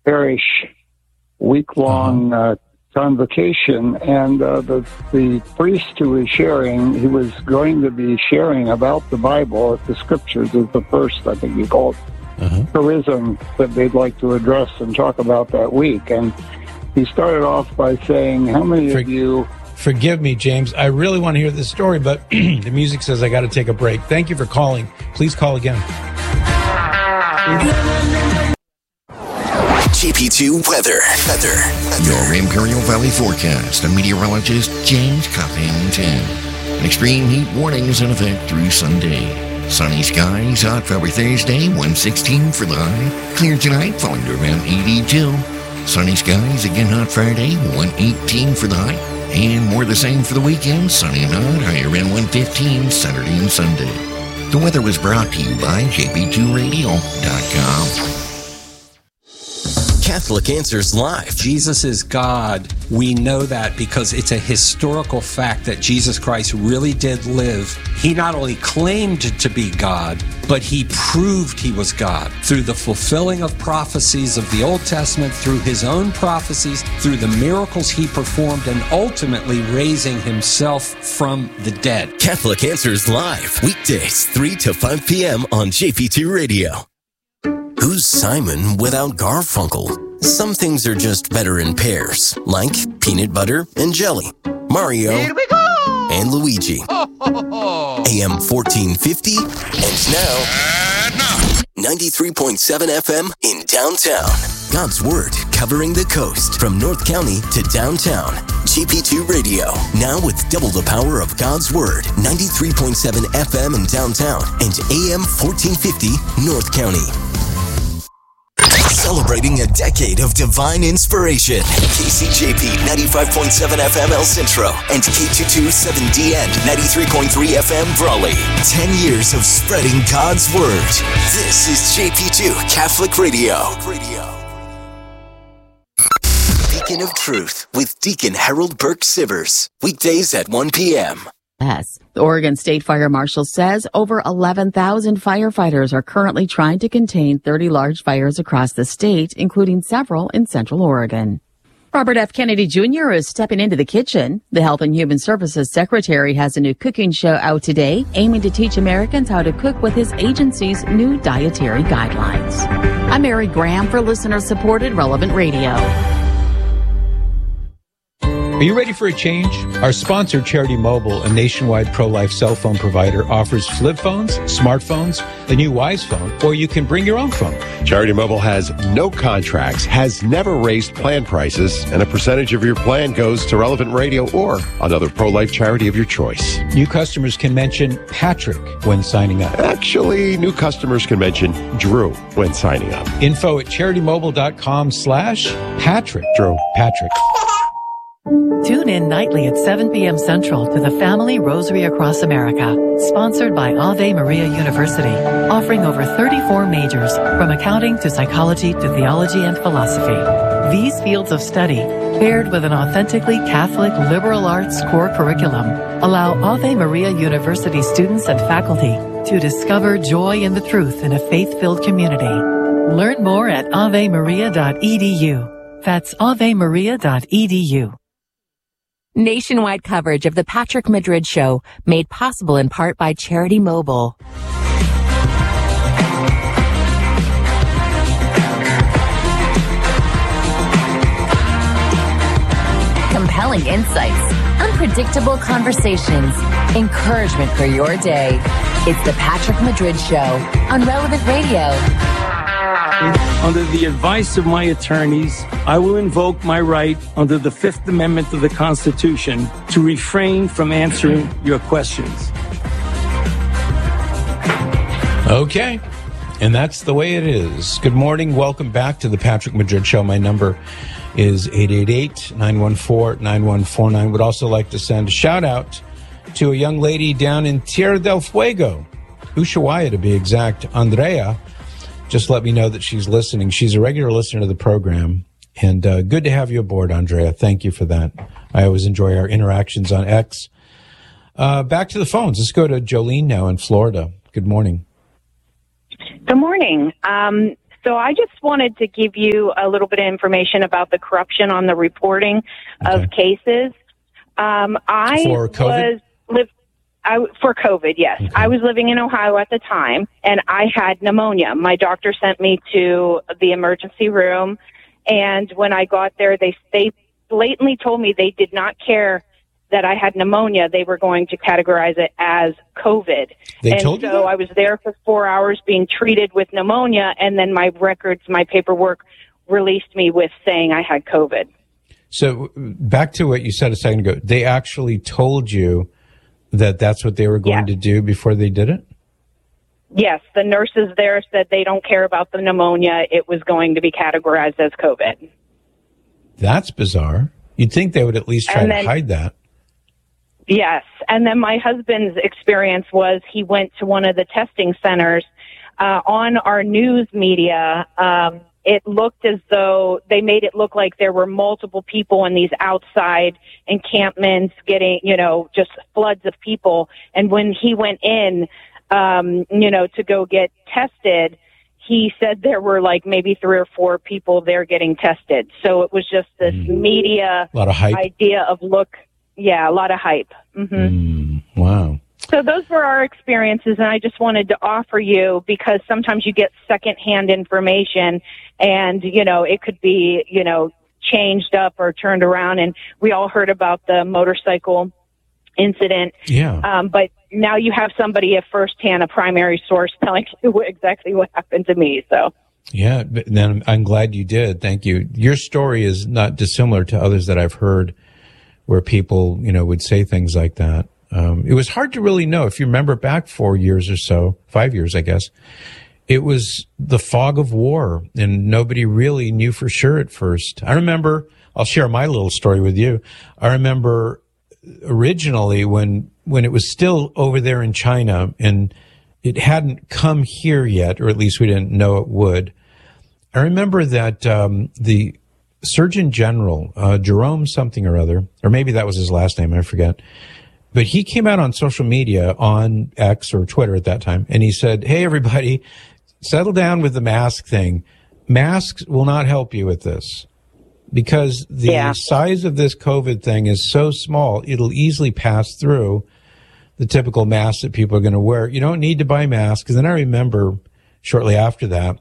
parish week-long convocation, and the priest who was sharing, he was going to be sharing about the Bible, the Scriptures is the first, I think you call it, charism that they'd like to address and talk about that week. And he started off by saying, how many of you... Forgive me, James. I really want to hear this story, but the music says I got to take a break. Thank you for calling. Please call again. JP2 Weather. Your Imperial Valley forecast. And meteorologist James Cuffington. An extreme heat warning is in effect through Sunday. Sunny skies, hot February Thursday, 116 for the high. Clear tonight, falling to around 82. Sunny skies, again hot Friday, 118 for the high. And more the same for the weekend, sunny and hot, high around 115 Saturday and Sunday. The weather was brought to you by jp2radio.com. Catholic Answers Live. Jesus is God. We know that because it's a historical fact that Jesus Christ really did live. He not only claimed to be God, but he proved he was God through the fulfilling of prophecies of the Old Testament, through his own prophecies, through the miracles he performed, and ultimately raising himself from the dead. Catholic Answers Live. Weekdays, 3 to 5 p.m. on JP2 Radio. Who's Simon without Garfunkel? Some things are just better in pairs, like peanut butter and jelly, Mario and Luigi. AM 1450 and now 93.7 FM in downtown. God's Word covering the coast from North County to downtown. JP2 Radio, now with double the power of God's Word. 93.7 FM in downtown and AM 1450 North County. Celebrating a decade of divine inspiration. KCJP 95.7 FM El Centro and K22 7DN 93.3 FM Brawley. 10 years of spreading God's Word. This is JP2 Catholic Radio. Beacon of Truth with Deacon Harold Burke Sivers. Weekdays at 1 p.m. The Oregon State Fire Marshal says over 11,000 firefighters are currently trying to contain 30 large fires across the state, including several in Central Oregon. Robert F. Kennedy Jr. is stepping into the kitchen. The Health and Human Services Secretary has a new cooking show out today, aiming to teach Americans how to cook with his agency's new dietary guidelines. I'm Mary Graham for listener-supported Relevant Radio. Are you ready for a change? Our sponsor, Charity Mobile, a nationwide pro-life cell phone provider, offers flip phones, smartphones, the new Wise phone, or you can bring your own phone. Charity Mobile has no contracts, has never raised plan prices, and a percentage of your plan goes to Relevant Radio or another pro-life charity of your choice. New customers can mention Patrick when signing up. Actually, new customers can mention Drew when signing up. Info at CharityMobile.com/Patrick. Drew, Patrick. Tune in nightly at 7 p.m. Central to the Family Rosary Across America, sponsored by Ave Maria University, offering over 34 majors, from accounting to psychology to theology and philosophy. These fields of study, paired with an authentically Catholic liberal arts core curriculum, allow Ave Maria University students and faculty to discover joy in the truth in a faith-filled community. Learn more at avemaria.edu. That's avemaria.edu. Nationwide coverage of the Patrick Madrid Show, made possible in part by Charity Mobile. Compelling insights, unpredictable conversations, encouragement for your day. It's the Patrick Madrid Show on Relevant Radio. Under the advice of my attorneys, I will invoke my right under the Fifth Amendment of the Constitution to refrain from answering your questions. Okay. And that's the way it is. Good morning. Welcome back to the Patrick Madrid Show. My number is 888-914-9149. Would also like to send a shout out to a young lady down in Tierra del Fuego, Ushuaia to be exact, Andrea. Just let me know that she's listening. She's a regular listener to the program. And good to have you aboard, Andrea. Thank you for that. I always enjoy our interactions on X. Back to the phones. Let's go to Jolene now in Florida. Good morning. Good morning. So I just wanted to give you a little bit of information about the corruption on the reporting of cases. For COVID? For COVID, yes. Okay. I was living in Ohio at the time, and I had pneumonia. My doctor sent me to the emergency room, and when I got there, they blatantly told me they did not care that I had pneumonia. They were going to categorize it as COVID. So I was there for 4 hours being treated with pneumonia, and then my records, my paperwork released me with saying I had COVID. So back to what you said a second ago, they actually told you that that's what they were going to do before they did it? Yes, the nurses there said they don't care about the pneumonia. It was going to be categorized as COVID. That's bizarre. You'd think they would at least try to hide that. Yes, and then my husband's experience was he went to one of the testing centers. On our news media, it looked as though they made it look like there were multiple people in these outside encampments getting, just floods of people. And when he went in, to go get tested, he said there were like maybe 3 or 4 people there getting tested. So it was just this media a lot of hype. Idea of a lot of hype. Mm-hmm. Wow. So those were our experiences, and I just wanted to offer you, because sometimes you get secondhand information, and, it could be, changed up or turned around, and we all heard about the motorcycle incident. Yeah. But now you have somebody at firsthand, a primary source, telling you exactly what happened to me, so. Yeah, but then I'm glad you did. Thank you. Your story is not dissimilar to others that I've heard where people, would say things like that. It was hard to really know. If you remember back 4 years or so, 5 years, I guess, it was the fog of war, and nobody really knew for sure at first. I remember, I'll share my little story with you. I remember originally when it was still over there in China and it hadn't come here yet, or at least we didn't know it would. I remember that the Surgeon General, Jerome something or other, or maybe that was his last name, I forget. But he came out on social media, on X or Twitter at that time, and he said, hey, everybody, settle down with the mask thing. Masks will not help you with this, because the size of this COVID thing is so small, it'll easily pass through the typical mask that people are going to wear. You don't need to buy masks. And then I remember shortly after that,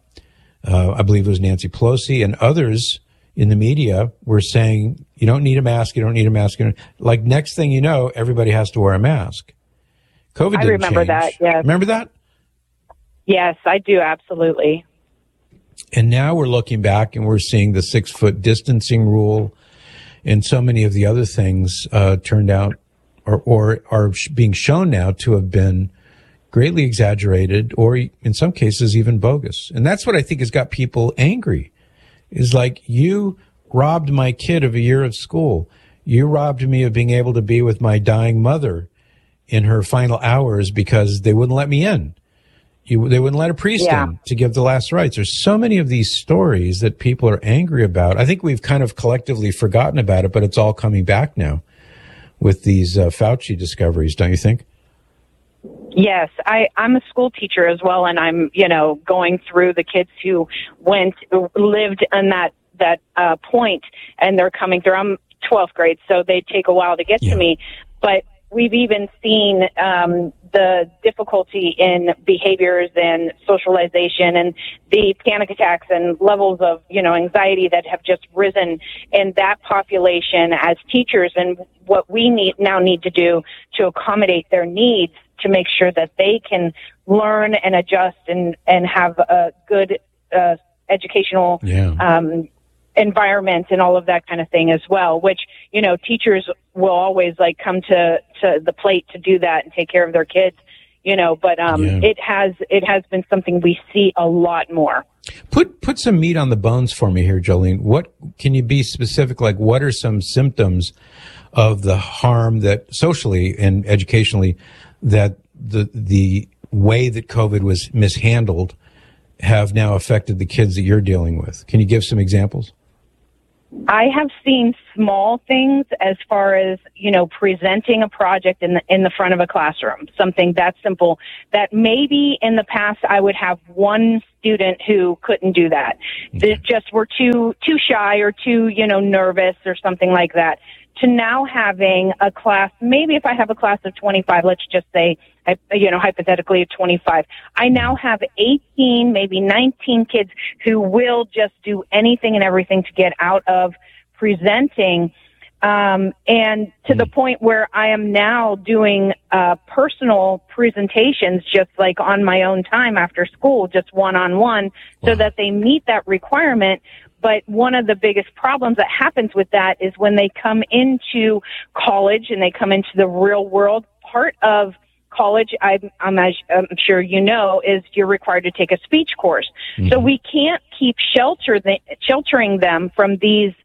I believe it was Nancy Pelosi and others in the media were saying, you don't need a mask, you don't need a mask. Like, next thing you know, everybody has to wear a mask. COVID didn't remember change. That, yes. Remember that? Yes, I do, absolutely. And now we're looking back and we're seeing the 6-foot distancing rule and so many of the other things turned out or are being shown now to have been greatly exaggerated, or in some cases even bogus. And that's what I think has got people angry. Is like, you robbed my kid of a year of school. You robbed me of being able to be with my dying mother in her final hours because they wouldn't let me in. They wouldn't let a priest in to give the last rites. There's so many of these stories that people are angry about. I think we've kind of collectively forgotten about it, but it's all coming back now with these Fauci discoveries, don't you think? Yes, I'm a school teacher as well, and I'm, going through the kids who lived in that point, and they're coming through. I'm 12th grade, so they take a while to get to me, but we've even seen the difficulty in behaviors and socialization and the panic attacks and levels of, anxiety that have just risen in that population as teachers, and what we need to do to accommodate their needs to make sure that they can learn and adjust and have a good educational environment and all of that kind of thing as well, which, teachers will always come to the plate to do that and take care of their kids, but it has been something we see a lot more. Put some meat on the bones for me here, Jolene. What can you be specific? Like, what are some symptoms of the harm that socially and educationally that the way that COVID was mishandled have now affected the kids that you're dealing with? Can you give some examples? I have seen small things as far as, presenting a project in the front of a classroom, something that simple, that maybe in the past I would have one student who couldn't do that. They just were too shy or too, nervous or something like that. To now having a class, maybe if I have a class of 25, let's just say, hypothetically of 25, I now have 18, maybe 19 kids who will just do anything and everything to get out of presenting. And to the point where I am now doing personal presentations just like on my own time after school, just one-on-one, so that they meet that requirement. But one of the biggest problems that happens with that is when they come into college and they come into the real world. Part of college, I'm sure you know, is you're required to take a speech course. Mm-hmm. So we can't keep sheltering them from these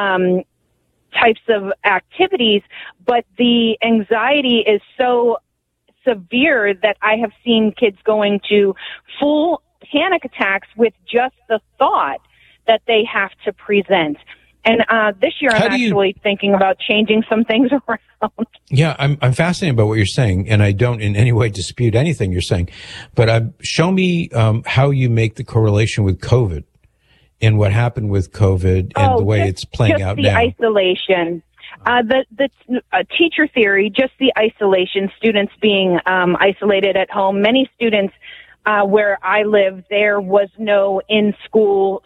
types of activities, but the anxiety is so severe that I have seen kids going to full panic attacks with just the thought that they have to present. And this year I'm actually thinking about changing some things around. Yeah, I'm fascinated by what you're saying, and I don't in any way dispute anything you're saying. But show me how you make the correlation with COVID and what happened with COVID and the way it's playing out now. Just the isolation. The teacher theory, just the isolation, students being isolated at home. Many students where I live, there was no in-school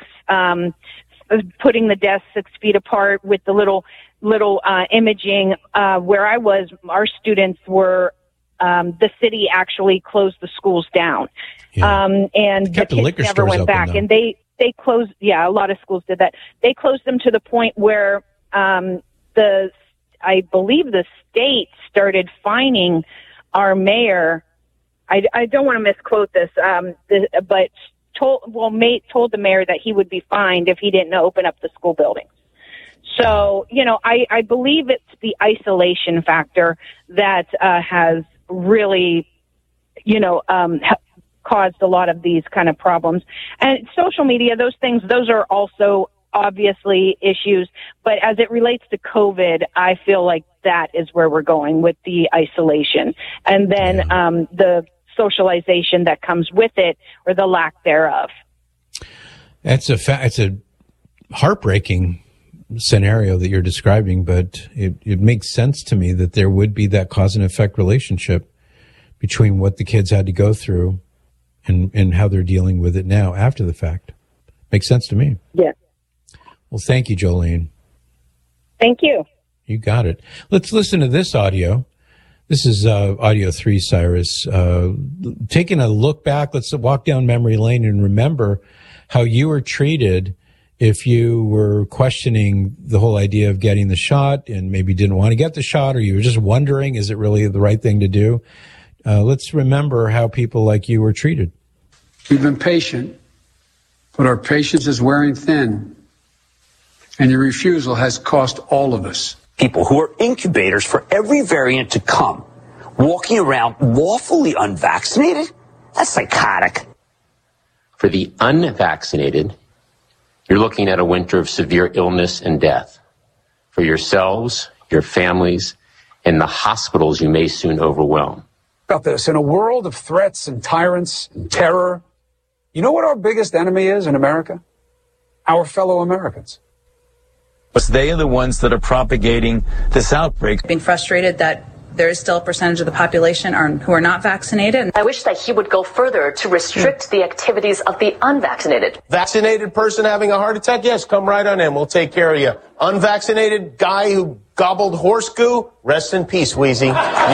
putting the desks 6 feet apart with the little imaging. Where I was, our students were, the city actually closed the schools down. Yeah. And the kids never went back. And they closed, a lot of schools did that. They closed them to the point where, I believe the state started fining our mayor. I don't want to misquote this, but told the mayor that he would be fined if he didn't open up the school buildings. So, I believe it's the isolation factor that has really, caused a lot of these kind of problems. And social media, those are also obviously issues. But as it relates to COVID, I feel like that is where we're going with the isolation. And then the socialization that comes with it, or the lack thereof. It's a heartbreaking scenario that you're describing, but it makes sense to me that there would be that cause and effect relationship between what the kids had to go through and how they're dealing with it now after the fact. Makes sense to me. Yeah. Well, thank you, Jolene. Thank you. You got it. Let's listen to this audio. This is audio 3, Cyrus. Taking a look back, let's walk down memory lane and remember how you were treated if you were questioning the whole idea of getting the shot and maybe didn't want to get the shot, or you were just wondering, is it really the right thing to do? Let's remember how people like you were treated. We've been patient, but our patience is wearing thin, and your refusal has cost all of us. People who are incubators for every variant to come, walking around lawfully unvaccinated? That's psychotic. For the unvaccinated, you're looking at a winter of severe illness and death. For yourselves, your families, and the hospitals you may soon overwhelm. About this, in a world of threats and tyrants and terror, you know what our biggest enemy is in America? Our fellow Americans. But they are the ones that are propagating this outbreak. Being frustrated that there is still a percentage of the population who are not vaccinated. I wish that he would go further to restrict the activities of the unvaccinated. Vaccinated person having a heart attack? Yes, come right on in. We'll take care of you. Unvaccinated guy who gobbled horse goo? Rest in peace, Wheezy.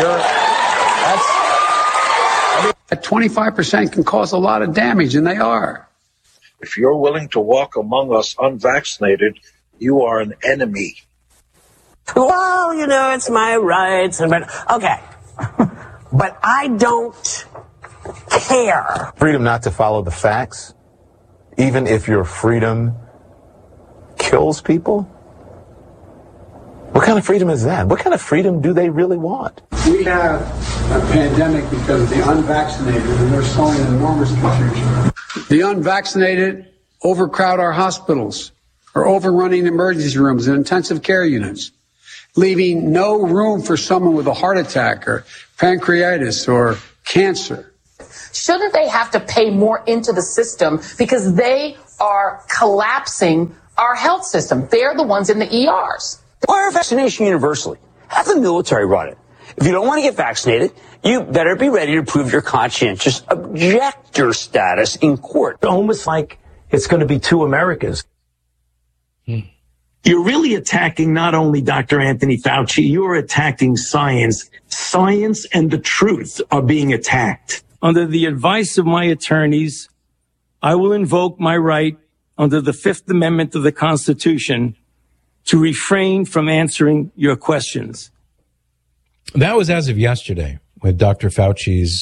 That 25% can cause a lot of damage, and they are. If you're willing to walk among us unvaccinated, you are an enemy. Well, it's my rights. Okay. But I don't care. Freedom not to follow the facts, even if your freedom kills people? What kind of freedom is that? What kind of freedom do they really want? We have a pandemic because of the unvaccinated, and they're sowing enormous confusion. The unvaccinated overcrowd our hospitals, are overrunning emergency rooms and intensive care units, leaving no room for someone with a heart attack or pancreatitis or cancer. Shouldn't they have to pay more into the system because they are collapsing our health system? They're the ones in the ERs. Require vaccination universally. Have the military run it. If you don't want to get vaccinated, you better be ready to prove your conscientious objector status in court. Almost like it's going to be two Americas. You're really attacking not only Dr. Anthony Fauci, you're attacking science. Science and the truth are being attacked. Under the advice of my attorneys, I will invoke my right under the Fifth Amendment of the Constitution to refrain from answering your questions. That was as of yesterday with Dr. Fauci's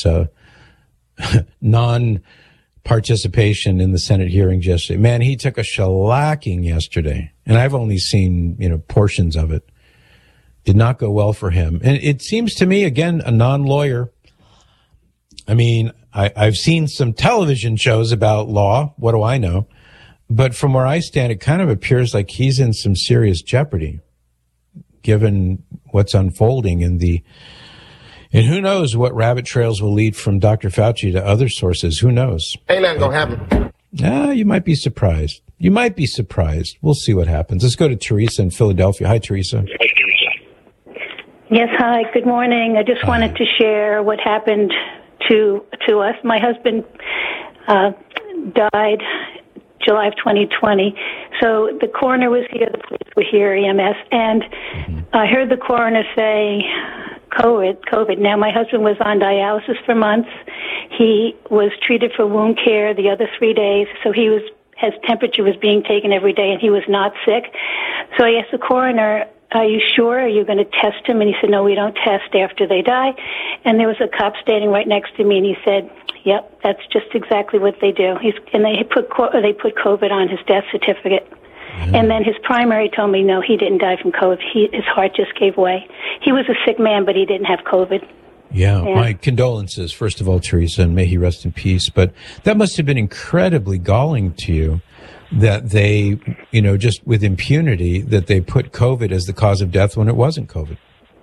non-participation in the Senate hearings yesterday. Man, he took a shellacking yesterday, and I've only seen, portions of it. Did not go well for him. And it seems to me, again, a non-lawyer. I mean, I've seen some television shows about law. What do I know? But from where I stand, it kind of appears like he's in some serious jeopardy, given what's unfolding and who knows what rabbit trails will lead from Dr. Fauci to other sources. Who knows? Ain't nothing gonna happen. You might be surprised. You might be surprised. We'll see what happens. Let's go to Teresa in Philadelphia. Hi, Teresa. Yes, hi. Good morning. I just wanted to share what happened to us. My husband died July of 2020. So the coroner was here, the police were here, EMS, and I heard the coroner say COVID. Now, my husband was on dialysis for months. He was treated for wound care the other 3 days, so his temperature was being taken every day, and he was not sick. So I asked the coroner, are you sure? Are you going to test him? And he said, no, we don't test after they die. And there was a cop standing right next to me, and he said, yep, that's just exactly what they do. And they put COVID on his death certificate. Mm-hmm. And then his primary told me, no, he didn't die from COVID. His heart just gave way. He was a sick man, but he didn't have COVID. Yeah, my condolences, first of all, Teresa, and may he rest in peace. But that must have been incredibly galling to you that they, just with impunity, that they put COVID as the cause of death when it wasn't COVID.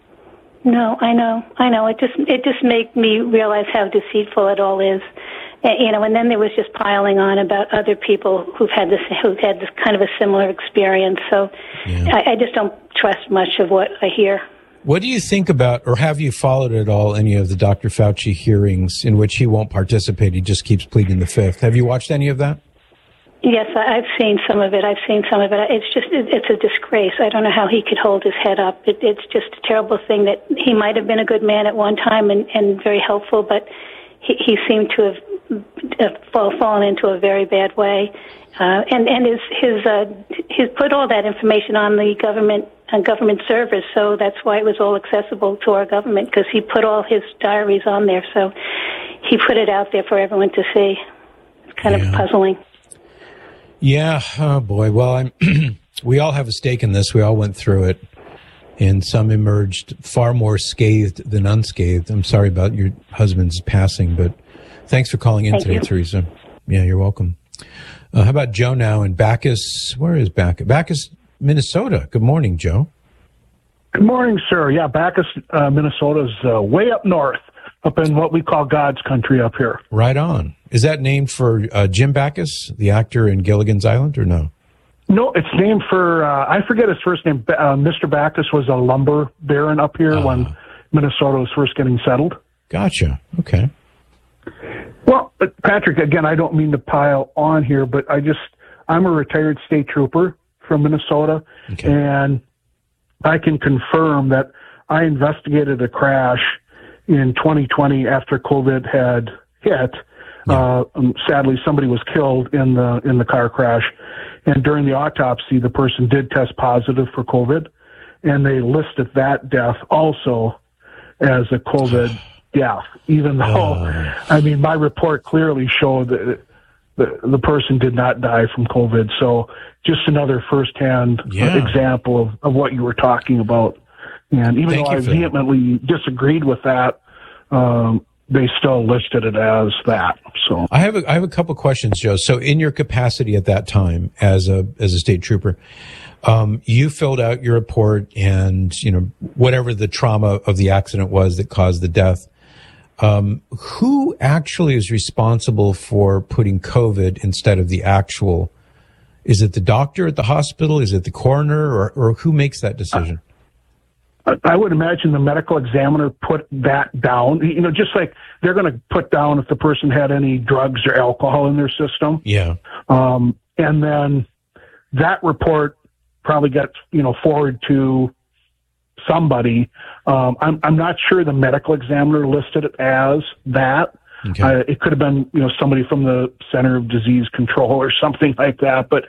No, I know. It just made me realize how deceitful it all is. And then there was just piling on about other people who've had this kind of a similar experience. So I just don't trust much of what I hear. What do you think about, or have you followed at all any of the Dr. Fauci hearings in which he won't participate? He just keeps pleading the fifth. Have you watched any of that? Yes, I've seen some of it. It's a disgrace. I don't know how he could hold his head up. It's just a terrible thing that he might have been a good man at one time and very helpful, but he seemed to have fallen into a very bad way. And he's put all that information on the government servers, so that's why it was all accessible to our government, because he put all his diaries on there. So he put it out there for everyone to see. It's kind of puzzling. Yeah. Oh boy. Well, we all have a stake in this. We all went through it, and some emerged far more scathed than unscathed. I'm sorry about your husband's passing, but thanks for calling in today, Teresa. Yeah, you're welcome. How about Joe now in Bacchus? Where is Bacchus? Bacchus, Minnesota. Good morning, Joe. Good morning, sir. Yeah, Bacchus, Minnesota's way up north, up in what we call God's country up here. Right on. Is that named for Jim Bacchus, the actor in Gilligan's Island, or no? No, it's named for, I forget his first name. Mr. Bacchus was a lumber baron up here when Minnesota was first getting settled. Gotcha. Okay. Well, Patrick, again, I don't mean to pile on here, but I'm a retired state trooper from Minnesota, and I can confirm that I investigated a crash in 2020 after COVID had hit. Sadly, somebody was killed in the car crash, and during the autopsy, the person did test positive for COVID, and they listed that death also as a COVID death, even though, my report clearly showed that the person did not die from COVID. So just another firsthand example of what you were talking about. And even though I vehemently disagreed with that, they still listed it as that. So I have a couple questions, Joe. So in your capacity at that time as a state trooper, you filled out your report and, whatever the trauma of the accident was that caused the death. Who actually is responsible for putting COVID instead of the actual? Is it the doctor at the hospital? Is it the coroner, or who makes that decision? I would imagine the medical examiner put that down, just like they're going to put down if the person had any drugs or alcohol in their system. Yeah. And then that report probably gets, forwarded to somebody. I'm not sure the medical examiner listed it as that. Okay. It could have been, somebody from the Center of Disease Control or something like that. But,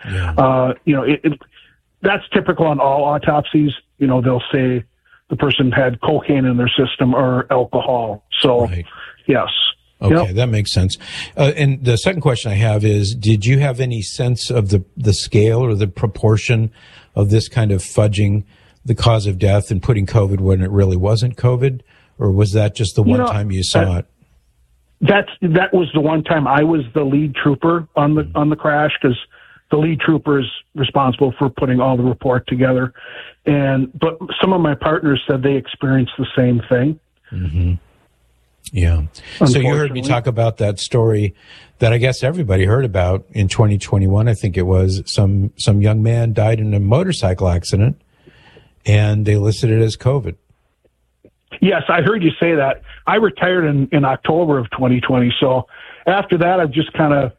that's typical on all autopsies. They'll say the person had cocaine in their system or alcohol. So, right. Yes. Okay, that makes sense. And the second question I have is, did you have any sense of the scale or the proportion of this kind of fudging the cause of death and putting COVID when it really wasn't COVID? Or was that just the one time you saw it? That was the one time I was the lead trooper on the crash, because the lead trooper is responsible for putting all the report together. But some of my partners said they experienced the same thing. Mm-hmm. Yeah. So you heard me talk about that story that I guess everybody heard about in 2021. I think it was some young man died in a motorcycle accident, and they listed it as COVID. Yes, I heard you say that. I retired in October of 2020. So after that, I've just kind of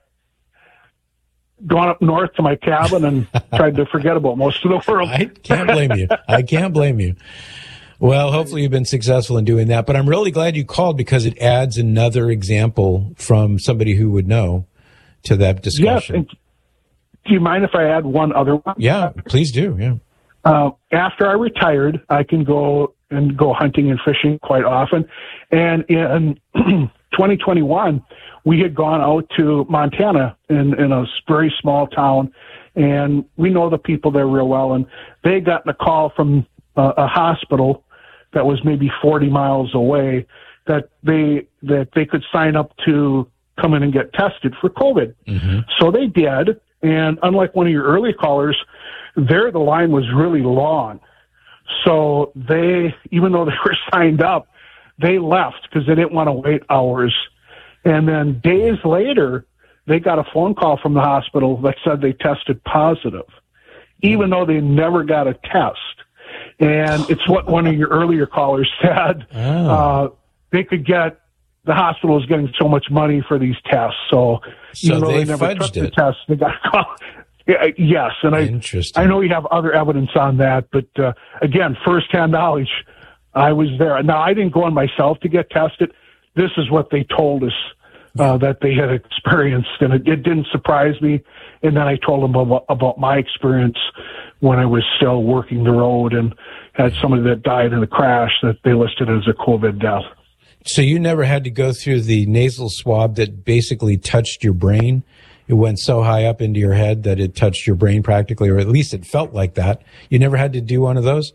gone up north to my cabin and tried to forget about most of the world. I can't blame you. Well, hopefully you've been successful in doing that. But I'm really glad you called, because it adds another example from somebody who would know to that discussion. Yes. And do you mind if I add one other one? Yeah, please do. Yeah. After I retired, I can go hunting and fishing quite often. And in 2021, we had gone out to Montana in a very small town, and we know the people there real well. And they had gotten a call from a hospital that was maybe 40 miles away that they could sign up to come in and get tested for COVID. Mm-hmm. So they did. And unlike one of your early callers, there the line was really long. So they, even though they were signed up, they left because they didn't want to wait hours. And then days later, they got a phone call from the hospital that said they tested positive, even though they never got a test. And it's what one of your earlier callers said. They could get, the hospital is getting so much money for these tests. So even though they never took the test, they got a call. Yes, and I know you have other evidence on that, but again, firsthand knowledge, I was there. Now, I didn't go on myself to get tested. This is what they told us that they had experienced, and it didn't surprise me. And then I told them about my experience when I was still working the road and had somebody that died in a crash that they listed as a COVID death. So you never had to go through the nasal swab that basically touched your brain? It went so high up into your head that it touched your brain practically, or at least it felt like that. You never had to do one of those?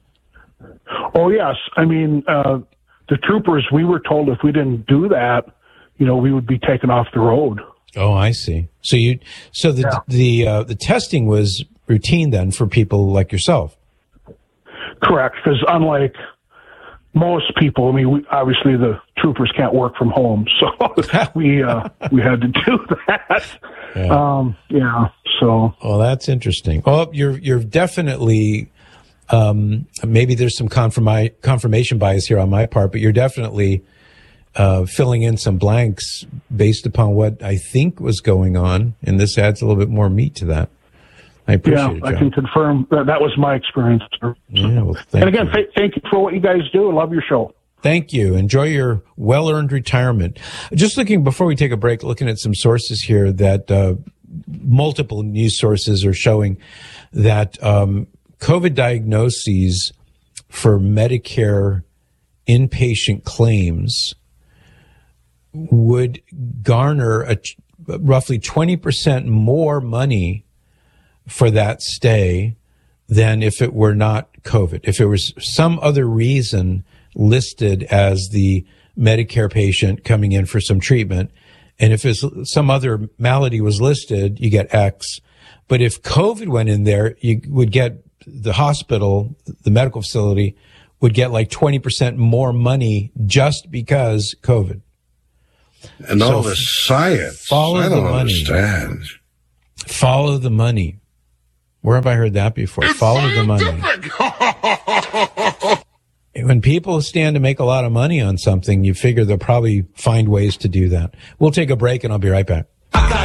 Oh, yes. I mean, the troopers, we were told if we didn't do that, we would be taken off the road. Oh, I see. So the testing was routine then for people like yourself? Correct, because unlike most people, I mean, obviously the troopers can't work from home, so we had to do that. Yeah. So. Well, that's interesting. Well, you're definitely maybe there's some confirmation bias here on my part, but you're definitely filling in some blanks based upon what I think was going on, and this adds a little bit more meat to that. I appreciate it, John. I can confirm that was my experience. Yeah, well, and again, thank you for what you guys do. I love your show. Thank you. Enjoy your well-earned retirement. Just before we take a break, looking at some sources here that multiple news sources are showing that COVID diagnoses for Medicare inpatient claims would garner roughly 20% more money for that stay than if it were not COVID. If it was some other reason listed as the Medicare patient coming in for some treatment. And if some other malady was listed, you get X. But if COVID went in there, you would get the hospital, the medical facility would get like 20% more money just because COVID. And so all the science. I don't understand. Follow the money. Where have I heard that before? Follow the money. When people stand to make a lot of money on something, you figure they'll probably find ways to do that. We'll take a break and I'll be right back.